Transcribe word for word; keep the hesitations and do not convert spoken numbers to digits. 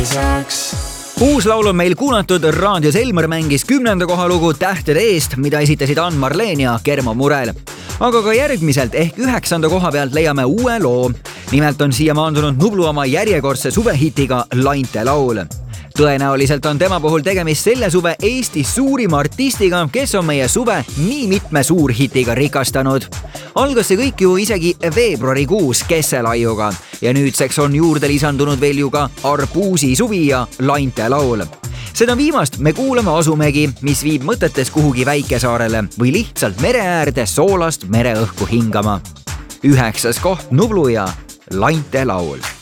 uus laul on meil kuulatud, raadios Elmar mängis kümnenda koha lugu Tähtede eest, mida esitasid Ann-Marleen ja Germo Murel. Aga ka järgmiselt ehk üheksanda koha pealt leiame uue loo. Nimelt on siia maandunud Nublu oma järjekordse suvehitiga Lainte laul. Tõenäoliselt on tema puhul tegemist selle suve Eesti suurima artistiga, kes on meie suve nii mitme suurhitiga rikastanud. Algas see kõik ju isegi veebruarikuus Kesselaiuga ja nüüdseks on juurde lisandunud veel ju ka Arbuusi suvi ja Lainte laul. Seda viimast me kuulame asumegi, mis viib mõtetes kuhugi väikesaarele või lihtsalt mere äärde soolast mereõhku hingama. Üheksas koht Nublu ja Lainte laul.